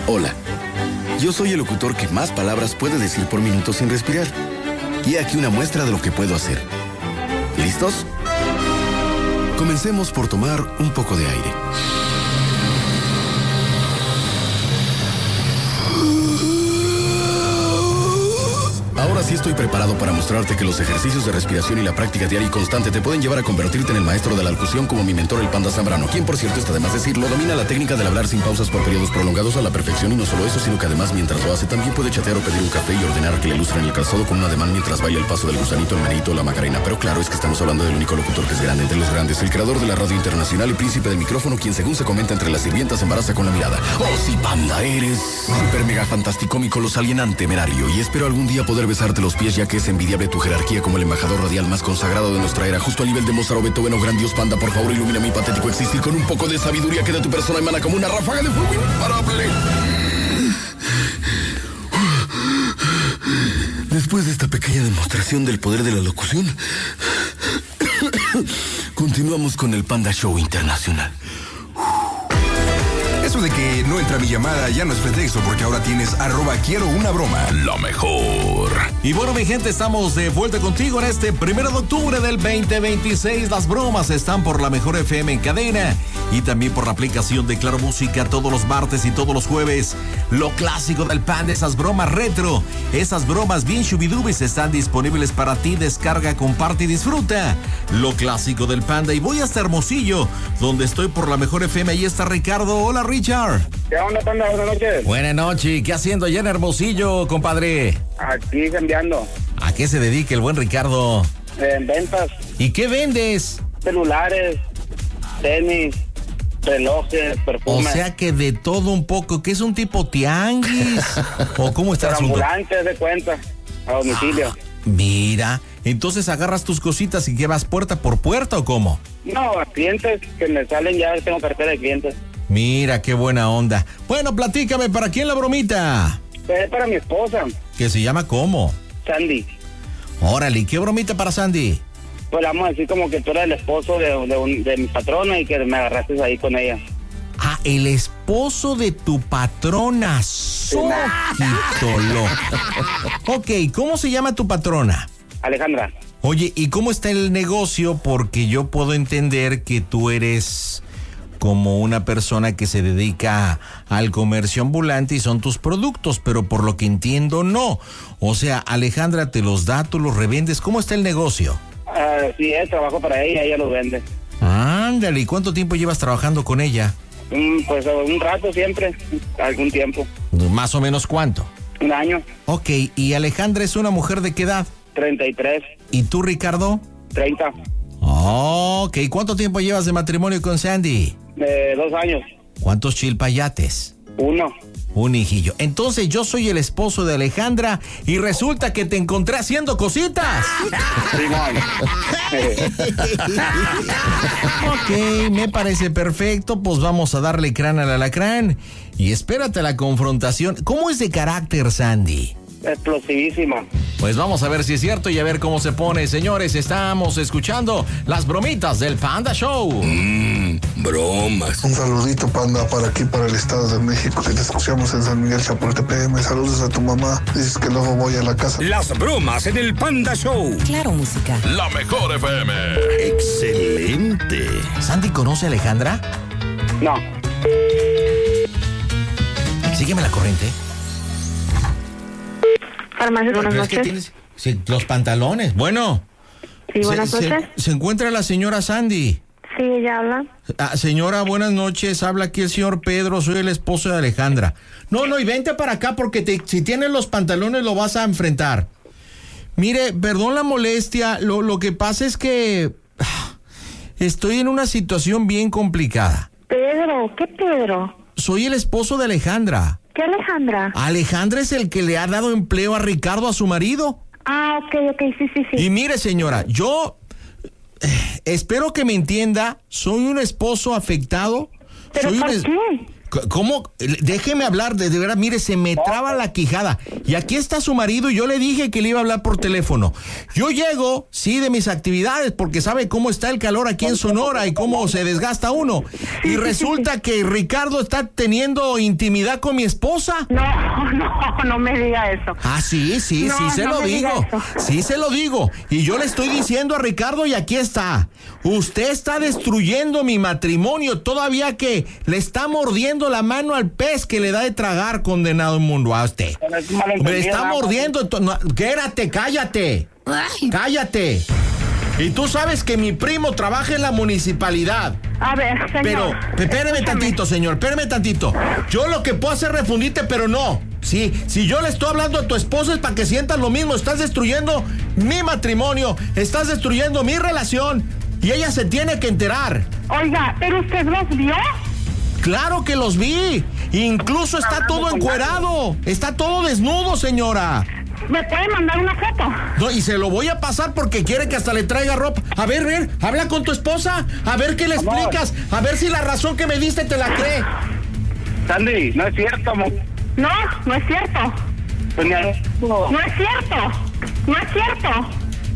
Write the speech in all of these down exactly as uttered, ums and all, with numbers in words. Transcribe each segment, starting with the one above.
Hola, yo soy el locutor que más palabras puede decir por minuto sin respirar. Y aquí una muestra de lo que puedo hacer. ¿Listos? Comencemos por tomar un poco de aire. Ahora sí estoy preparado para mostrarte que los ejercicios de respiración y la práctica diaria y constante te pueden llevar a convertirte en el maestro de la locución como mi mentor el Panda Zambrano, quien por cierto está de más decirlo, domina la técnica del hablar sin pausas por periodos prolongados a la perfección, y no solo eso, sino que además mientras lo hace también puede chatear o pedir un café y ordenar que le lustren el calzado con un ademán mientras baila el paso del gusanito, el menito o la macarena. Pero claro, es que estamos hablando del único locutor que es grande entre los grandes, el creador de la radio internacional y príncipe del micrófono, quien según se comenta entre las sirvientas embaraza con la mirada. Oh sí, Panda, eres super mega fantasticómico, los alienante, temerario, y espero algún día poder besarte los pies, ya que es envidiable tu jerarquía como el embajador radial más consagrado de nuestra era, justo al nivel de Mozart o Beethoven o gran Dios. Panda, por favor, ilumina mi patético existir con un poco de sabiduría que de tu persona emana como una ráfaga de fuego imparable. Después de esta pequeña demostración del poder de la locución, continuamos con el Panda Show Internacional. Eso de que no entra mi llamada ya no es pretexto, porque ahora tienes arroba quiero una broma. La mejor. Y bueno, mi gente, estamos de vuelta contigo en este primero de octubre del veinte veintiséis. Las bromas están por la mejor F M en cadena y también por la aplicación de Claro Música todos los martes y todos los jueves. Lo clásico del Panda, esas bromas retro, esas bromas bien shubidubis están disponibles para ti. Descarga, comparte y disfruta. Lo clásico del Panda. Y voy hasta Hermosillo, donde estoy por la mejor F M. Ahí está Ricardo. Hola, Richard. ¿Qué onda, Panda? Buenas noches. Buenas noches. ¿Qué haciendo allá en Hermosillo, compadre? Aquí cambiando. ¿A qué se dedica el buen Ricardo? En ventas. ¿Y qué vendes? Celulares, tenis, relojes, perfumes. O sea que de todo un poco, ¿qué es un tipo tianguis? ¿O cómo está el asunto? Ambulantes de cuenta, a domicilio. Ah, mira, entonces agarras tus cositas y llevas puerta por puerta, ¿o cómo? No, a clientes que me salen, ya tengo cartera de clientes. Mira, qué buena onda. Bueno, platícame, ¿para quién la bromita? Es para mi esposa. ¿Que se llama cómo? Sandy. Órale, ¿qué bromita para Sandy? Pues le vamos a decir como que tú eres el esposo de, de, un, de mi patrona y que me agarraste ahí con ella. Ah, el esposo de tu patrona. Sóquitolo. Ok, ¿cómo se llama tu patrona? Alejandra. Oye, ¿y cómo está el negocio? Porque yo puedo entender que tú eres como una persona que se dedica al comercio ambulante y son tus productos, pero por lo que entiendo, no. O sea, Alejandra te los da, tú los revendes. ¿Cómo está el negocio? Uh, sí, es trabajo para ella, ella los vende. Ándale, ¿y cuánto tiempo llevas trabajando con ella? Mm, pues un rato siempre, algún tiempo. ¿Más o menos cuánto? Un año. Ok, ¿y Alejandra es una mujer de qué edad? treinta y tres. ¿Y tú, Ricardo? treinta. Ok, ¿cuánto tiempo llevas de matrimonio con Sandy? De dos años. ¿Cuántos chilpayates? Uno. Un hijillo. Entonces yo soy el esposo de Alejandra y resulta que te encontré haciendo cositas. Ok, me parece perfecto. Pues vamos a darle crán al alacrán. Y espérate la confrontación. ¿Cómo es de carácter, Sandy? Explosivísima. Pues vamos a ver si es cierto y a ver cómo se pone. Señores, estamos escuchando las bromitas del Panda Show. Mmm, bromas. Un saludito, Panda, para aquí, para el Estado de México, que te escuchamos en San Miguel Chapultepec. Me saludos a tu mamá. Dices que luego voy a la casa. Las bromas en el Panda Show. Claro Música. La mejor F M. Excelente. ¿Sandy conoce a Alejandra? No. Sígueme la corriente. Farmacia, buenas noches. Tienes, sí, los pantalones. Bueno. Sí, buenas se, noches. Se, se encuentra la señora Sandy. Sí, ella habla. Ah, señora, buenas noches. Habla aquí el señor Pedro. Soy el esposo de Alejandra. No, no, y vente para acá porque te, si tienes los pantalones lo vas a enfrentar. Mire, perdón la molestia. Lo, lo que pasa es que ah, estoy en una situación bien complicada. Pedro, ¿qué Pedro? Soy el esposo de Alejandra. ¿Qué Alejandra? Alejandra es el que le ha dado empleo a Ricardo, a su marido. Ah, ok, ok, sí, sí, sí. Y mire, señora, yo eh, espero que me entienda. Soy un esposo afectado. ¿Pero soy por un es- qué? ¿Cómo? Déjeme hablar, de, de verdad, mire, se me traba la quijada. Y aquí está su marido y yo le dije que le iba a hablar por teléfono. Yo llego, sí, de mis actividades, porque sabe cómo está el calor aquí en Sonora y cómo se desgasta uno. Y resulta que Ricardo está teniendo intimidad con mi esposa. No, no, no me diga eso. Ah, sí, sí, No, sí se no lo me diga digo. eso. Sí se lo digo. Y yo le estoy diciendo a Ricardo y aquí está. Usted está destruyendo mi matrimonio, todavía que le está mordiendo la mano al pez que le da de tragar, condenado inmundo a usted. Me está mordiendo. to- No, quédate, cállate. Cállate. Y tú sabes que mi primo trabaja en la municipalidad. A ver, señor. Pero, espéreme escúchame. tantito, señor, espéreme tantito. Yo lo que puedo hacer es refundirte, pero no. Sí, si yo le estoy hablando a tu esposa es para que sientas lo mismo. Estás destruyendo mi matrimonio, estás destruyendo mi relación y ella se tiene que enterar. Oiga, ¿pero usted los vio? Claro que los vi. Incluso está todo encuerado. Está todo desnudo, señora. ¿Me puede mandar una foto? No, y se lo voy a pasar porque quiere que hasta le traiga ropa. A ver, ver, habla con tu esposa. A ver qué le Amor. explicas. A ver si la razón que me diste te la cree. Sandy, no es cierto, amor. No, no es cierto. Pues ni a- No es cierto. No es cierto.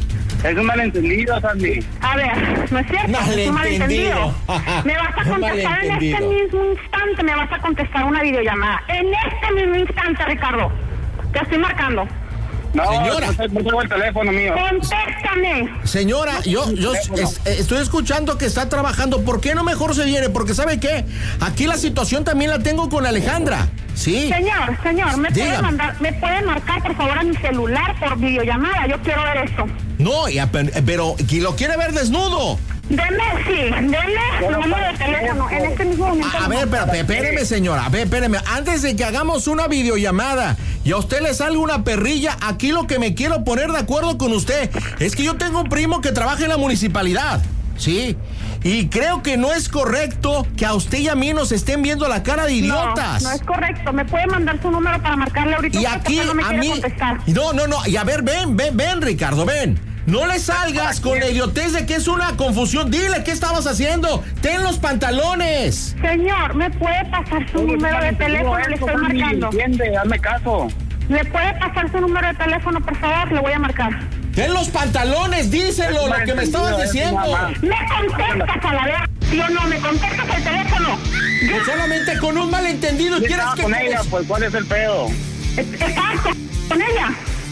Es un malentendido, Sandy. A ver, no es cierto. Es un Malentendido. malentendido. Me vas a Un contestar en este malentendido. mismo instante. Me vas a contestar una videollamada. En este mismo instante, Ricardo. Te estoy marcando. No, Señora. no, sé- no tengo el teléfono mío. Contéstame. Señora, yo, yo es- estoy escuchando que está trabajando. ¿Por qué no mejor se viene? Porque ¿sabe qué? Aquí la situación también la tengo con Alejandra. Sí. Señor, señor, ¿me puede Dígame. mandar, me puede marcar por favor a mi celular por videollamada? Yo quiero ver esto. No, ya, pero, pero ¿quién lo quiere ver desnudo? Deme, sí, deme número de teléfono en este mismo momento. A, a ver, espérame, espéreme, señora. A ver, espéreme. Antes de que hagamos una videollamada y a usted le salga una perrilla, aquí lo que me quiero poner de acuerdo con usted es que yo tengo un primo que trabaja en la municipalidad. Sí. Y creo que no es correcto que a usted y a mí nos estén viendo la cara de idiotas. No, no es correcto. ¿Me puede mandar su número para marcarle ahorita? Y ¿Por qué aquí no me a quiere mí. contestar? No, no, no. Y a ver, ven, ven, ven, Ricardo, ven. No le salgas con la idiotez de que es una confusión. Dile qué estabas haciendo. Ten los pantalones. Señor, ¿me puede pasar su número de teléfono? Le estoy marcando. Entiende, hazme caso. ¿Le puede pasar su número de teléfono, por favor? Le voy a marcar. Ten los pantalones, díselo, lo que me estabas diciendo. ¿Me contestas a la vez? ¿Sí o no? ¿Me contestas el teléfono? Que solamente con un malentendido Yo quieres estaba que... con ella, pues ¿cuál es el pedo? ¿Estás con ella?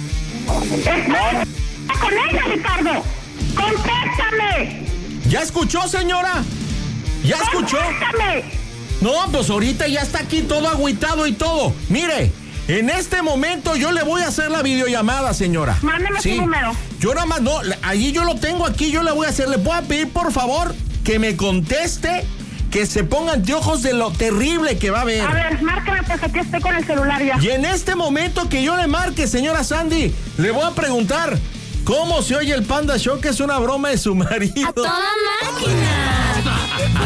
¿Estás con ella, Ricardo? ¡Contéstame! ¿Ya escuchó, señora? ¿Ya escuchó? ¡Contéstame! No, pues ahorita ya está aquí todo agüitado y todo. Mire, en este momento yo le voy a hacer la videollamada, señora. Mándeme su número. Yo nada más, no, allí yo lo tengo aquí, yo le voy a hacer. Le puedo pedir, por favor, que me conteste, que se ponga anteojos de lo terrible que va a ver. A ver, márcame, pues aquí estoy con el celular ya. Y en este momento que yo le marque, señora Sandy, le voy a preguntar cómo se oye el Panda Show, que es una broma de su marido. ¡A toda máquina!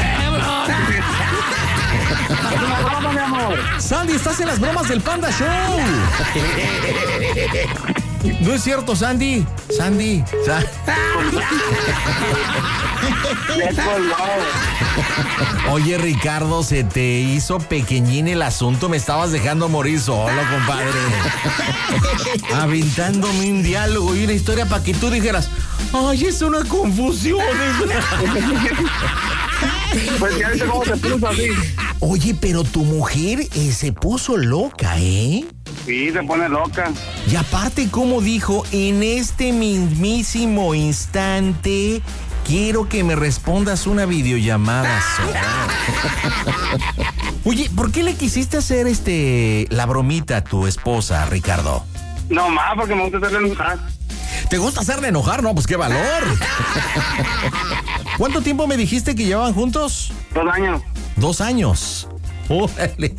Sandy, estás en las bromas del Panda Show. No es cierto, Sandy. Sandy. Sa- Oye, Ricardo, se te hizo pequeñín el asunto. Me estabas dejando morir solo, compadre. Aventándome un diálogo y una historia para que tú dijeras, ay, es una confusión. Pues ya viste cómo se puso así. Oye, pero tu mujer eh, se puso loca, ¿eh? Sí, se pone loca. Y aparte, como dijo, en este mismísimo instante, quiero que me respondas una videollamada. Oye, ¿por qué le quisiste hacer este la bromita a tu esposa, Ricardo? No más, porque me gusta hacerle enojar. ¿Te gusta hacerle enojar? No, pues qué valor. ¿Cuánto tiempo me dijiste que llevaban juntos? Dos años. Dos años. Órale.